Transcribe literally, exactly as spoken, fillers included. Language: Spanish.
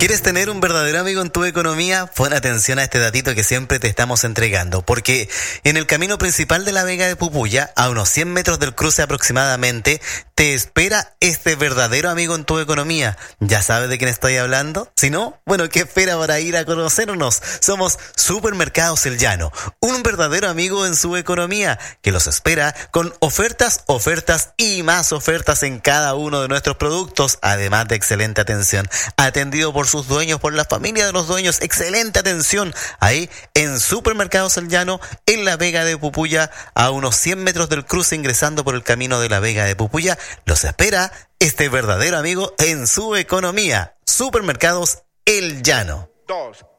¿Quieres tener un verdadero amigo en tu economía? Pon atención a este datito que siempre te estamos entregando, porque en el camino principal de la Vega de Pupuya, a unos cien metros del cruce aproximadamente, te espera este verdadero amigo en tu economía. ¿Ya sabes de quién estoy hablando? Si no, bueno, ¿qué espera para ir a conocernos? Somos Supermercados El Llano, un verdadero amigo en su economía, que los espera con ofertas, ofertas y más ofertas en cada uno de nuestros productos, además de excelente atención, atendido por sus dueños, por la familia de los dueños, excelente atención, ahí en Supermercados El Llano, en la Vega de Pupuya, a unos cien metros del cruce, ingresando por el camino de la Vega de Pupuya, los espera este verdadero amigo en su economía. Supermercados El Llano. Dos.